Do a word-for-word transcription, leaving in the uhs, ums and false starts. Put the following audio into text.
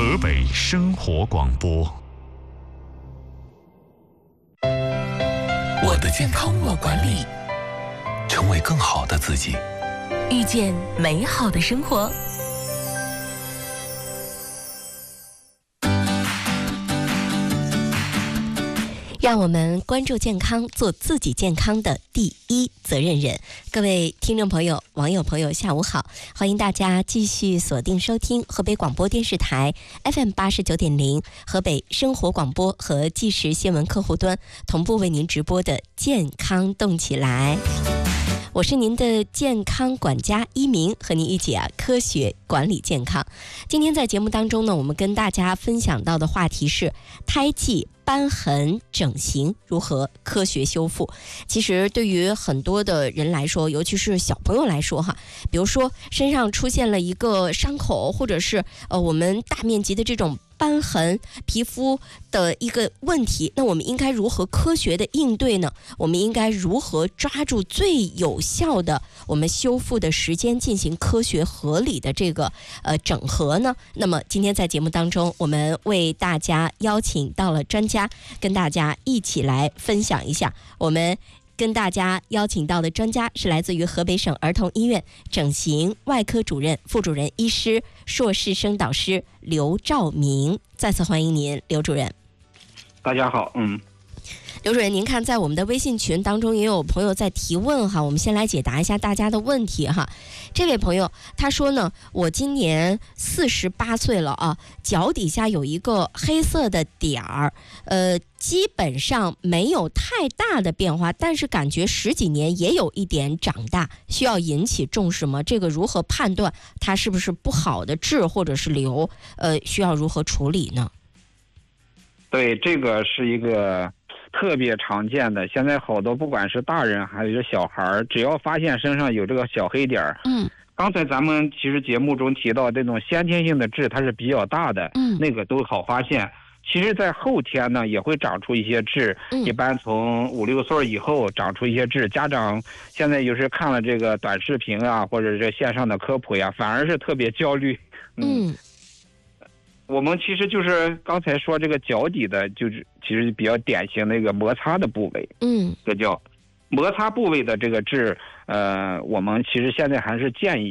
河北生活广播。 我的健康我管理，成为更好的自己， 遇见美好的生活。让我们关注健康，做自己健康的第一责任人。各位听众朋友、网友朋友，下午好！欢迎大家继续锁定收听河北广播电视台 F M 八十九点零、河北生活广播和纪实新闻客户端同步为您直播的《健康动起来》。我是您的健康管家一鸣，和您一起啊科学管理健康。今天在节目当中呢，我们跟大家分享到的话题是胎记、瘢痕整形如何科学修复。其实对于很多的人来说，尤其是小朋友来说哈，比如说身上出现了一个伤口，或者是呃我们大面积的这种瘢痕、皮肤的一个问题，那我们应该如何科学的应对呢？我们应该如何抓住最有效的我们修复的时间，进行科学合理的这个呃整合呢？那么今天在节目当中，我们为大家邀请到了专家，跟大家一起来分享一下。我们跟大家邀请到的专家是来自于河北省儿童医院整形外科主任、副主任医师、硕士生导师刘兆明。再次欢迎您，刘主任。 大家好。嗯， 刘主任，您看在我们的微信群当中也有朋友在提问哈，我们先来解答一下大家的问题哈。这位朋友他说呢，我今年四十八岁了啊，脚底下有一个黑色的点儿，呃，基本上没有太大的变化，但是感觉十几年也有一点长大，需要引起重视吗？这个如何判断它是不是不好的痣或者是瘤？呃，需要如何处理呢？ 对，这个是一个特别常见的，现在好多不管是大人还是小孩，只要发现身上有这个小黑点儿， 嗯， 刚才咱们其实节目中提到这种先天性的痣，它是比较大的， 嗯， 那个都好发现。其实在后天呢也会长出一些痣， 嗯，一般从五六岁以后长出一些痣。家长现在有时看了这个短视频啊，或者是线上的科普呀，反而是特别焦虑。嗯，嗯，我们其实就是刚才说这个脚底的，就是其实比较典型的一个摩擦的部位， 嗯， 这叫摩擦部位的这个痣。呃，我们其实现在还是建议